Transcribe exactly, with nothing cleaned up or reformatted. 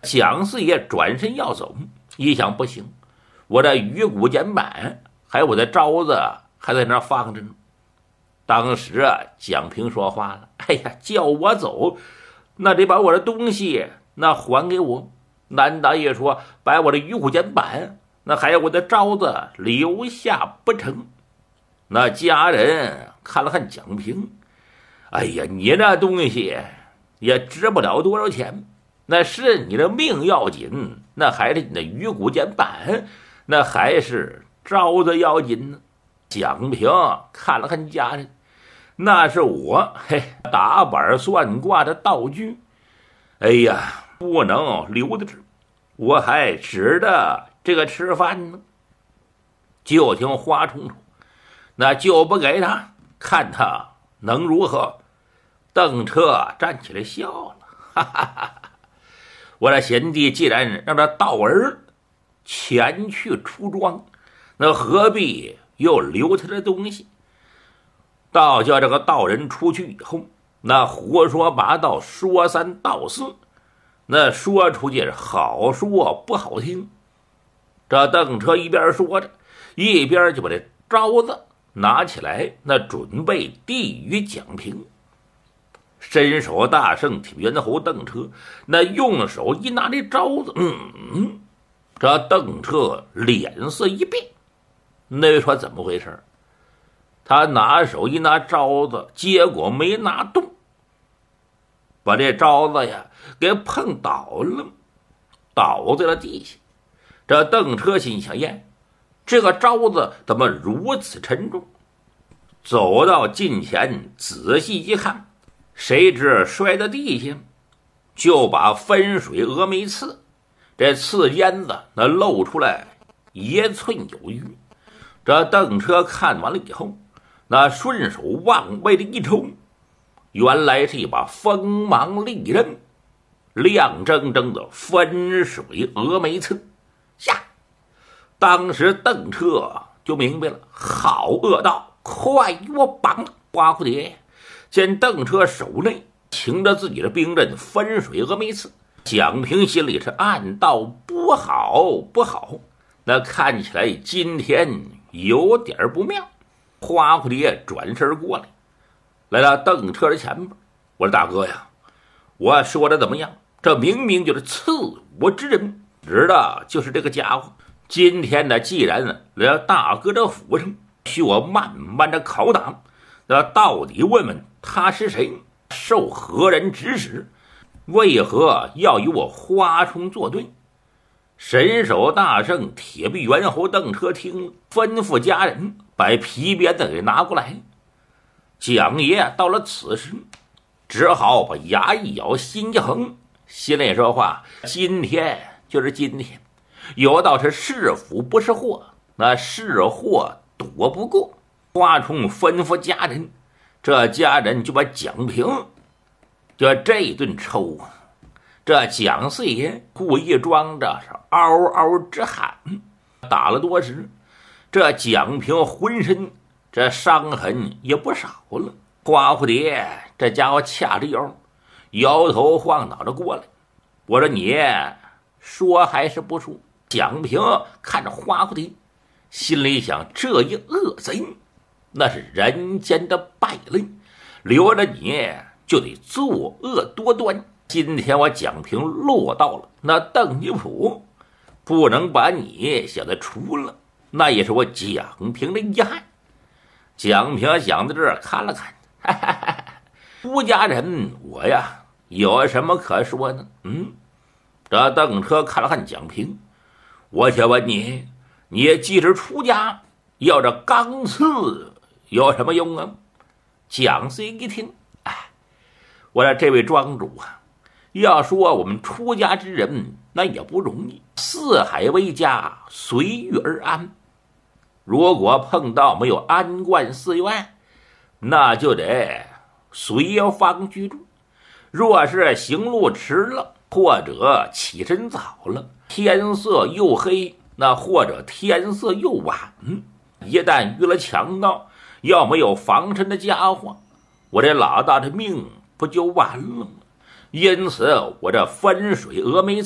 蒋四爷转身要走，一想不行，我这鱼骨简板还有我的招子还在那放着呢。当时啊，蒋平说话了：“哎呀，叫我走，那得把我的东西那还给我。难道也说把我的鱼骨简板，那还有我的招子留下不成？”那家人看了看蒋平，哎呀，你那东西也值不了多少钱，那是你的命要紧，那还是你的鱼骨简板，那还是招子要紧呢。蒋平看了看家人，那是我嘿打板算卦的道具，哎呀，不能留在这儿，我还指着这个吃饭呢。就听花冲冲，那就不给他，看他能如何？邓彻站起来笑了，哈哈哈哈！我的贤弟既然让他道儿前去出庄，那何必又留他的东西？道教这个道人出去以后，那胡说八道，说三道四，那说出去好说不好听。这邓彻一边说着，一边就把这招子拿起来，那准备递与蒋平。身手大圣铁猿侯邓彻，那用手一拿这招子，嗯，这邓彻脸色一变。那说怎么回事？他拿手一拿招子，结果没拿动，把这招子呀给碰倒了，倒在了地下。这邓彻心想：耶，这个招子怎么如此沉重？走到近前仔细一看，谁知摔在地下，就把分水峨眉刺，这刺尖子那露出来一寸有余。这邓彻看完了以后，那顺手往外的一抽，原来是一把锋芒利刃，亮铮铮的分水峨眉刺。下，当时邓彻就明白了，好恶道，快与我绑！花蝴蝶见邓彻手内擎着自己的兵刃分水峨眉刺，蒋平心里是暗道不好不好，那看起来今天有点不妙。花蝴蝶转身过来，来到邓彻的前边，我说：“大哥呀，我说的怎么样？这明明就是刺我之人，指的就是这个家伙。今天呢，既然来到大哥的府上，需我慢慢的拷打，那到底问问他是谁，受何人指使，为何要与我花冲作对？”神手大圣铁臂猿侯邓彻听了，吩咐家人把皮鞭子给拿过来。蒋爷到了此时，只好把牙一咬，心一横，心里说话：今天就是今天，有道是是福不是祸，那是祸躲不过。花冲吩咐家人，这家人就把蒋平就这顿抽。这蒋四爷故意装着是嗷嗷直喊，打了多时，这蒋平浑身这伤痕也不少了。花蝴蝶这家伙掐着腰，摇头晃脑的过来。我说：“你说还是不说？”蒋平看着花蝴蝶，心里想：这一恶贼那是人间的败类，留着你就得作恶多端。今天我蒋平落到了那邓尼普，不能把你小子除了，那也是我蒋平的遗憾。蒋平想到这儿，看了看，哈哈哈哈，出家人我呀有什么可说呢？嗯，这邓彻看了看蒋平，我想问你，你即使出家，要这钢刺有什么用啊？蒋四爷一听，哎，我说这位庄主啊，要说我们出家之人那也不容易，四海为家，随遇而安。如果碰到没有安观寺院，那就得随方居住。若是行路迟了，或者起身早了，天色又黑，那或者天色又晚，一旦遇了强盗，要没有防身的家伙，我这老大的命不就完了吗？因此我这分水峨眉